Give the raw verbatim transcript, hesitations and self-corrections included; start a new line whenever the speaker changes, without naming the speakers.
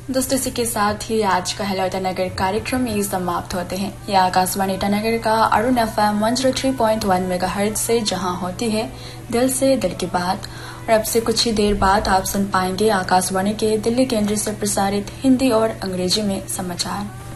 दोस्तों, इसी के साथ ही आज का हेलो ईटानगर कार्यक्रम में समाप्त होते हैं। यह आकाशवाणी ईटानगर का Arun F M one zero three point one megahertz से जहां होती है दिल से दिल की बात। और अब से कुछ ही देर बाद आप सुन पाएंगे आकाशवाणी के दिल्ली केंद्र से प्रसारित हिंदी और अंग्रेजी में समाचार।